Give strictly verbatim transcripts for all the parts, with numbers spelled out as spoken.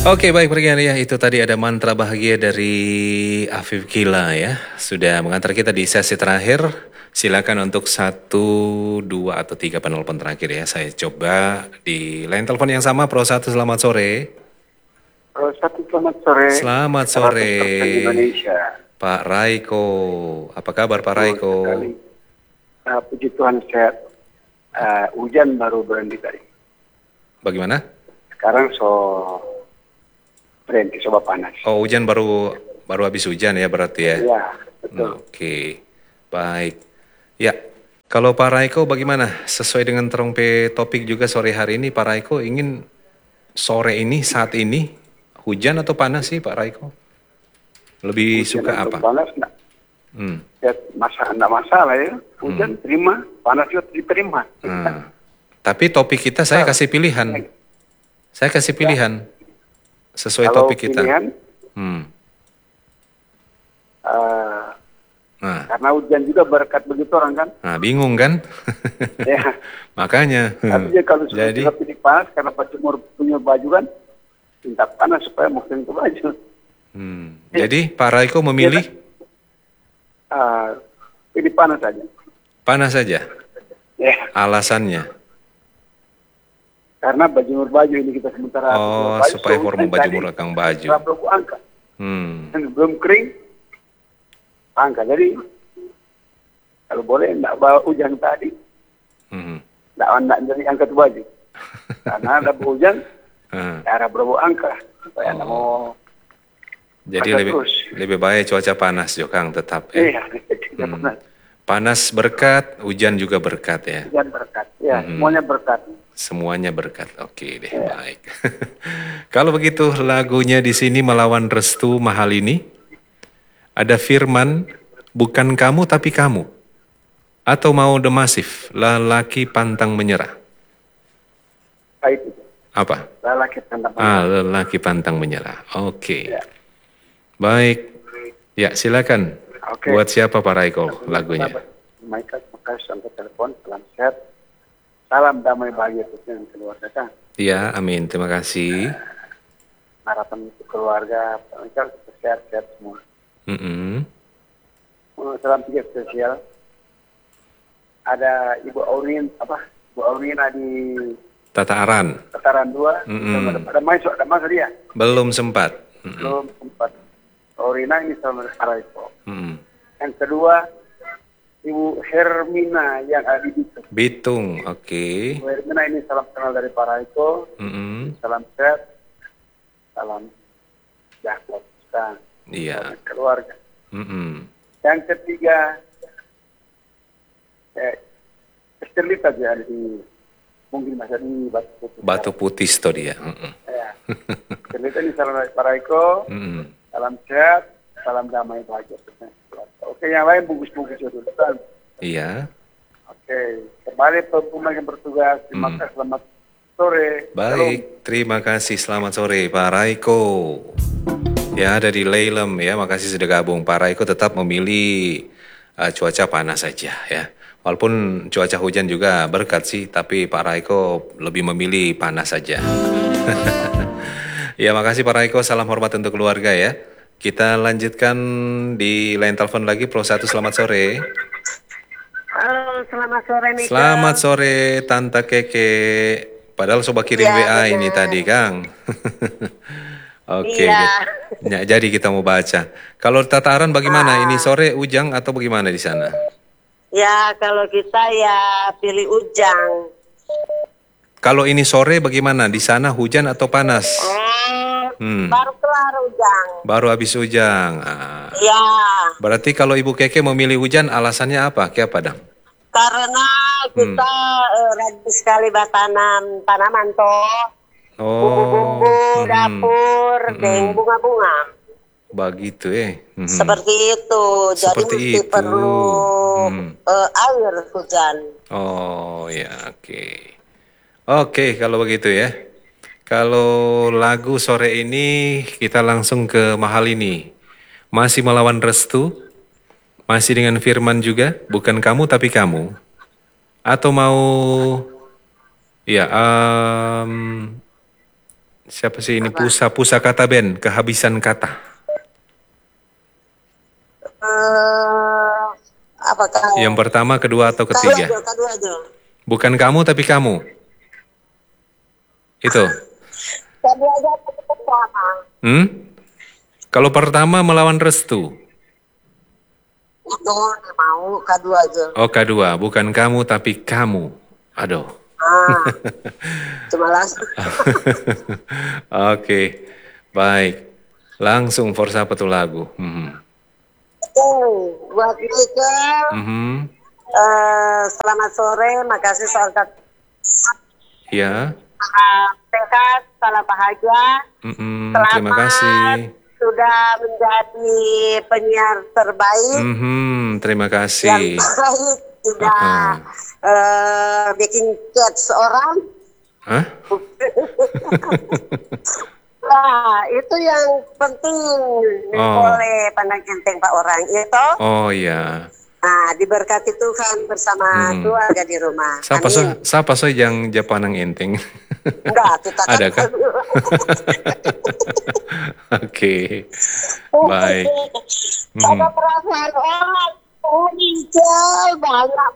Oke, baik pergian ya. Itu tadi ada mantra bahagia dari Afif Kila ya. Sudah mengantar kita di sesi terakhir. Silakan untuk satu, dua atau tiga penelpon terakhir ya. Saya coba di line telepon yang sama. Pro satu, selamat sore. Pro satu, selamat sore. Selamat sore. Indonesia. Pak Raiko. Apa kabar Pak Raiko? Uh, puji Tuhan sehat. Uh, hujan baru berhenti tadi. Bagaimana? Sekarang so berhenti, coba panas. Oh, hujan baru baru habis hujan ya berarti ya? Iya, betul. Oke, baik. Ya, kalau Pak Raiko bagaimana? Sesuai dengan terompe topik juga sore hari ini, Pak Raiko ingin sore ini, saat ini, hujan atau panas sih Pak Raiko? Lebih Hujan suka atau apa? Panas enggak? Hmm. Ya, masa, enggak masalah ya. Hujan Hmm. terima, panas juga diterima. Nah, tapi topik kita saya kasih pilihan. Saya kasih pilihan. Sesuai Kalau topik kita. pilihan, Hmm. uh, Nah, karena hujan juga berkat begitu orang kan. nah bingung kan? Ya. Makanya. Tapi dia kalau sudah Jadi, pilih panas, karena Pak Cumur punya baju kan, minta panas supaya mungkin ke baju. hmm. Jadi Pak Raiko memilih Uh, pilih panas saja. panas saja. Ya, Alasannya. karena baju baju ini kita sementara. Oh, baju, supaya so, formu tadi baju merekang baju. setelah pelaku angka. Hmm. Dan belum kering, angka. Jadi, kalau boleh, enggak bawa hujan tadi, Hmm. enggak, enggak jadi angkat baju. Karena ada hujan, Ah. cara berbu angka. Supaya enggak Oh. mau. Jadi Pakai lebih terus. lebih baik cuaca panas Jokang tetap ya. Iya, tidak Hmm. pernah. Panas berkat, hujan juga berkat ya. Hujan berkat. Ya, Mhm. semuanya berkat. Semuanya berkat. Oke deh, Ya. baik. Kalau begitu lagunya di sini melawan restu mahal ini. Ada firman, bukan kamu tapi kamu. Atau mau The Massive, lelaki pantang menyerah. Baik itu. Apa? Lelaki tentang Ah, lelaki pantang menyerah. Oke. Ya. Baik. Ya, silakan. Oke. Buat siapa Pak Raiko lagunya? Michael, makasih sampai telepon, salam sehat. Salam damai bahagia untuk dengan keluarga kan. Iya, amin. Terima kasih. Harapan untuk keluarga, Michael sehat-sehat semua. Mm-mm. Oh, salam tiga spesial. Ada Ibu Aurin, apa? Ibu Aurina di Tata Aran. Tataran dua. Mm-mm. Ada, ada masuk, ada masuk dia. Belum sempat. Mm-mm. Belum sempat. Aurina ini sama Araiko. Mm-mm. Yang kedua, Ibu Hermina yang ada di Bitung. Bitung, oke. Ibu Hermina ini salam kenal dari Pak Raiko. Mm-mm. Salam sehat, salam sejahtera, Iya. keluarga. Mm-mm. Yang ketiga, eh, Esterlita dia ada di mungkin masih di Batu Putih. Batu Putih itu dia. Mm-mm. Ya. Esterlita ini salam dari Pak Raiko, Mm-mm. salam sehat, salam damai bahagia. Oke, yang lain bungkus-bungkus itu. Iya. Oke, kembali pemuda yang bertugas. Terima Hmm. kasih, selamat sore. Baik, terima kasih. Selamat sore Pak Raiko. Ya, ada di Leilem ya. Makasih sudah gabung. Pak Raiko tetap memilih uh, cuaca panas saja ya. Walaupun cuaca hujan juga berkat sih, tapi Pak Raiko lebih memilih panas saja. Ya, makasih Pak Raiko. Salam hormat untuk keluarga ya. Kita lanjutkan di line telepon lagi. Pro satu, selamat sore. Halo, selamat sore nih. Selamat sore Tante Keke. Padahal coba kirim Ya, W A benar. ini tadi, Kang. Oke, Iya. ya, jadi kita mau baca. Kalau tataran bagaimana? Ini sore ujang atau bagaimana di sana? Ya, kalau kita ya pilih ujang. Kalau ini sore bagaimana? Di sana hujan atau panas? Oh, Hmm. baru kelar ujang. Baru habis ujang. Ah. Ya, Berarti kalau Ibu Keke memilih hujan, alasannya apa? Kayak apa, Dang? karena kita eh, rajin sekali bertanam tanaman toh. Bumbu-bumbu Oh, dapur, mm-mm. dan bunga-bunga. Begitu eh. Mhm. Seperti itu. Jadi Seperti mesti itu. perlu Hmm. eh, air hujan. Oh ya, oke. Oke, kalau begitu ya. Kalau lagu sore ini kita langsung ke mahal ini. Masih melawan restu, masih dengan firman juga, bukan kamu tapi kamu. Atau mau ya um, Siapa sih ini? Apa? Pusa, pusa kata Ben, kehabisan kata. Eh, apa kamu? Yang pertama, kedua, atau Kedua ketiga? aja, kedua aja. Bukan kamu, tapi kamu. Itu. Kedua aja atau pertama? Hmm? Kalau pertama melawan Restu. Itu dia mau kedua aja. Oh, kedua. Bukan kamu, tapi kamu. Aduh. Ah, cuma langsung. Oke. Baik. Langsung for apa tuh lagu? Mhm. Oh, buat Michael, Mhm. eh, selamat sore, makasih soal kat- Ya. Ah, sehat, salam bahagia. Mhm. Selamat Terima kasih. sudah menjadi penyiar terbaik. Mhm. Terima Yang kasih. terbaik sudah Ah. eh, bikin catch orang. Hah? Nah, itu yang penting Oh. oleh pandang enteng Pak orang itu. Oh iya. Nah, diberkati Tuhan bersama Hmm. keluarga di rumah. Siapa so, Amin. siapa so yang Japanang enteng? Enggak, kita kan. Adakah? Oke. Baik. Ada Mhm. perasaan orang. Oh, hijau banyak.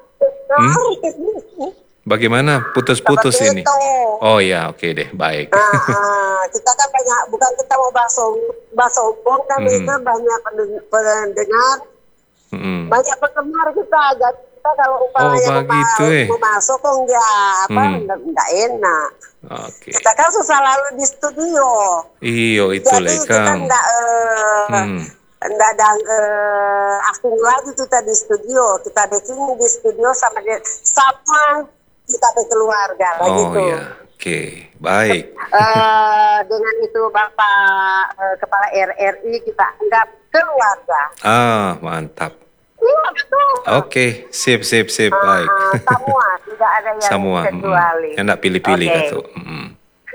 Bagaimana putus-putus Seperti ini? itu. Oh ya, oke deh, baik. Nah, ah, kita kan banyak, bukan kita mau bahas bahas sombong, tapi Mhm. kita banyak penden- pendengar, Mm-mm. banyak penggemar kita. Jadi kita kalau Oh, umpamanya mau, begitu, ma- eh. mau masuk kok enggak apa, Mhm. enggak, enggak enak. Oke. Kita kan susah lalu di studio. Iyo itu Jadi kita lekang. enggak eh, Hmm. enggak ada eh, asing lagi kita di studio. Kita bikin di studio sama dia, sama kita berkeluarga Oh begitu. ya, oke, baik. Eh, dengan itu Bapak eh, Kepala R R I kita anggap keluarga. Ah, mantap. Iya betul. Oke, sip, sip, sip, Eh, baik. eh, semua tidak ada yang Semua, kecuali. mm, enggak pilih-pilih Oke. kata. Mm.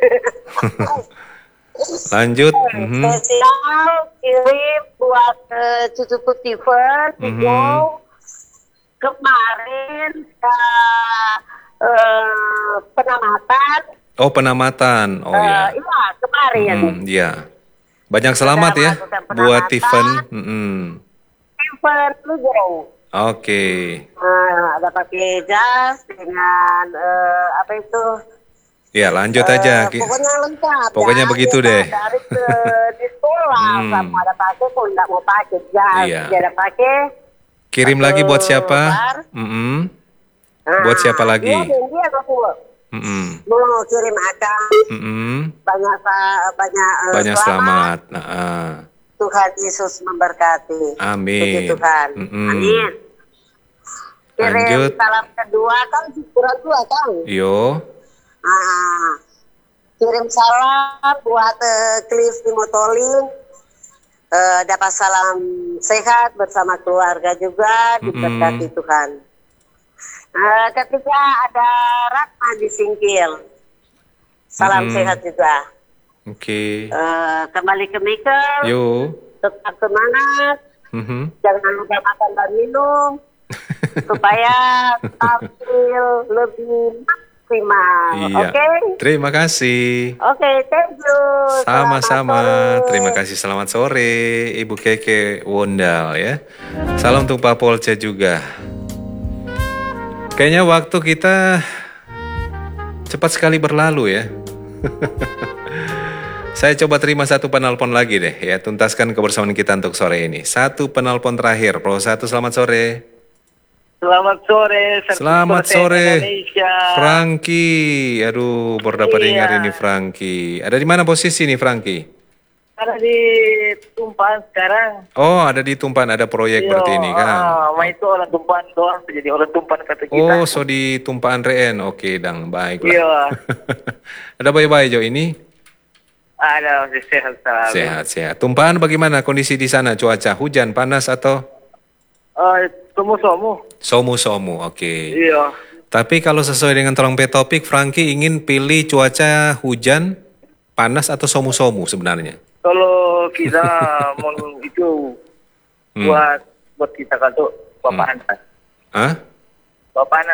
Lanjut. Mhm. Spesial kirim buat eh, cucuku Steven, Mhm. Ibu. Kemarin eh, eh, penamatan. Oh, penamatan. Oh eh, ya. Iya kemarin. Hmm, ya. Banyak selamat Sudah ya melakukan buat penamatan. Tiffen. Mm-mm. Steven Lugero. Oke. Eh, ada pakai jas dengan eh, apa itu? Ya, lanjut Eh, aja. Ki. pokoknya lengkap. Pokoknya ya. begitu Dia deh. Dari ke, di sekolah, Hmm. sama ada pakai, kok nggak mau pakai jas, Iya. dia ada pakai. Kirim Satu lagi buat siapa? bar. Mm-mm. Nah, Buat siapa lagi? Dia, dia aku Mm-mm. mau kirim akan Mm-mm. banyak sa- banyak, eh, Banyak selamat. Nah, ah. Tuhan Yesus memberkati. Amin. Puji Tuhan. Mm-mm. Amin. Kirim Lanjut. salam kedua kan kurang dua kan. Yo. Ah, kirim salam buat uh, Cliff Timotolin. Uh, dapat salam sehat bersama keluarga juga, diberkati Tuhan. Uh, ketiga ada Ratna di Singkil. Salam Mm-mm. sehat juga. Oke. Uh, kembali ke Mikel, Yo. tetap semangat, Mhm. jangan lupa makan dan minum supaya tampil lebih maksimal. Iya. Oke? Terima kasih. Oke, thank you. Sama-sama. Selamat sore. Terima kasih. Selamat sore, Ibu Keke Wondal ya. Salam untuk Pak Polce juga. Kayaknya waktu kita cepat sekali berlalu ya. Saya coba terima satu penelpon lagi deh ya. Tuntaskan kebersamaan kita untuk sore ini. Satu penelpon terakhir. Pro satu, selamat sore. Selamat sore. Selamat sore. Indonesia. Frankie. Aduh, baru dapat Iya. dengar ini Frankie. Ada di mana posisi nih Frankie? Ada di Tumpahan sekarang. Oh, ada di Tumpan, ada proyek berarti ini kan. Ah, ma itu orang Tumpahan doang. Jadi orang Tumpahan kata kita. Oh, so di Tumpaan Reen. Oke, dang, baiklah. Iya. Ada baik-baik Jo ini? Ada masih sehat selalu. Sehat, sehat. Tumpaan bagaimana kondisi di sana? Cuaca hujan, panas atau Ah, somu-somu. somu-somu? Oke. Iya. Tapi kalau sesuai dengan tolong pe topik, Frankie ingin pilih cuaca hujan, panas atau somu-somu sebenarnya? Kalau kita mau itu Hmm. buat buat kita kan tuh Bapak Anas. Hah? Bapak Anas.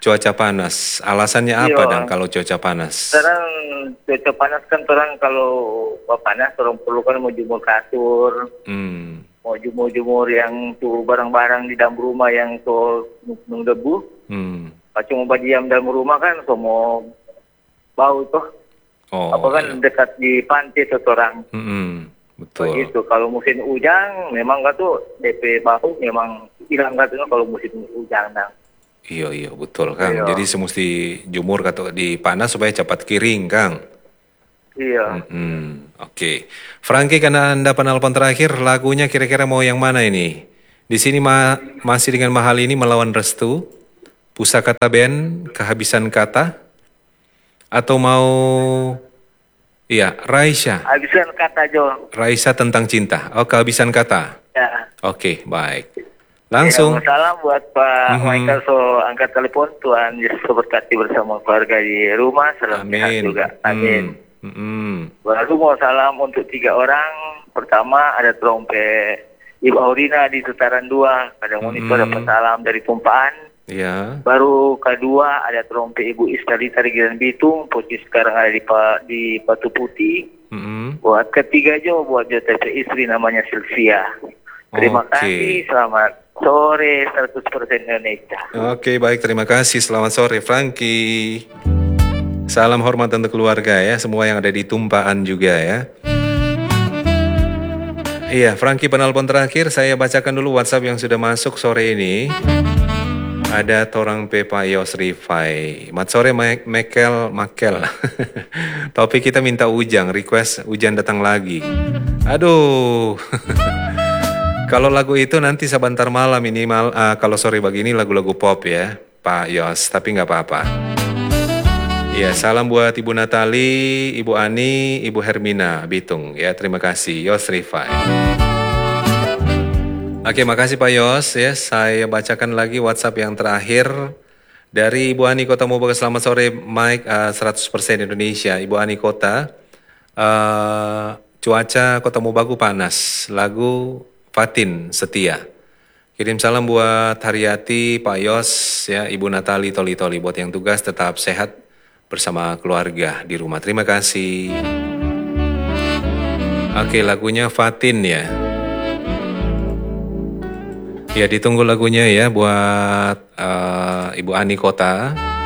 cuaca panas. Alasannya apa Iya. dan kalau cuaca panas? Sekarang cuaca panas kan orang kalau wah, panas orang perlu kan mau jemur kasur, Hmm. mau jemur-jemur yang tuh barang-barang di dalam rumah yang tuh nung debu. Hmm. Kalau cuma diam dalam rumah kan semua bau tuh. Oh. Apa kan iya. dekat di pantai tuh orang. Mm-mm. Betul. Begitu. Kalau musim hujan memang kan tuh D P bau memang hilang katanya kalau musim hujan. Nah. Iya iya betul Kang. Iya. Jadi semesti jumur kata di panas supaya cepat kering Kang. Iya. Hmm, oke. Frankie, karena Anda penelpon terakhir, lagunya kira-kira mau yang mana ini? Di sini ma- masih dengan Mahal Ini Melawan Restu, Pusakata Band, Kehabisan Kata, atau mau, iya, Raisa, Habisan kata Jo. Raisa Tentang Cinta. Oh, Kehabisan Kata. Ya. Oke, baik. Langsung. Ya, salam buat Pak Mhm. Michael, so angkat telepon. Tuhan Yesus berkati bersama keluarga di rumah. Salam sehat Amin. juga. Amin. Hmm, hmm. Baru mau salam untuk tiga orang. Pertama ada trompet Ibu Aurina di Tutaran dua. Kadang Mhm. itu dapat salam dari tumpaan. Ya. Baru kedua ada trompet Ibu Iskalita di Giran Bitung. Posisi sekarang ada di, pa, di Batu Putih. Hmm. Buat ketiga Jo, buat J T P istri namanya Sylvia. Terima Oke. kasih, selamat sore seratus persen Indonesia. Oke, baik. Terima kasih. Selamat sore, Frankie. Salam hormat untuk keluarga ya. Semua yang ada di tumpaan juga ya. Iya, Frankie penelpon terakhir. Saya bacakan dulu WhatsApp yang sudah masuk sore ini. Ada Torang Pepa Yos Rifai. Mat sore, Ma- Mekel, Makel. Topik kita minta Ujang. Request Hujan Datang Lagi. Aduh. Kalau lagu itu nanti sebentar malam ini, mal, uh, kalau sore begini lagu-lagu pop ya, Pak Yos, tapi nggak apa-apa. Iya, salam buat Ibu Natali, Ibu Ani, Ibu Hermina, Bitung. Ya, terima kasih, Yos Rifai. Oke, makasih Pak Yos. Ya, saya bacakan lagi WhatsApp yang terakhir dari Ibu Ani Kota Mobaga. Selamat sore, Mike, uh, seratus persen Indonesia. Ibu Ani Kota, uh, cuaca Kota Mobagu panas. Lagu Fatin Setia. Kirim salam buat Haryati, Pak Yos, ya, Ibu Natali, Toli Toli. Buat yang tugas tetap sehat bersama keluarga di rumah. Terima kasih. Oke, lagunya Fatin ya. Ya, ditunggu lagunya ya buat uh, Ibu Ani Kota.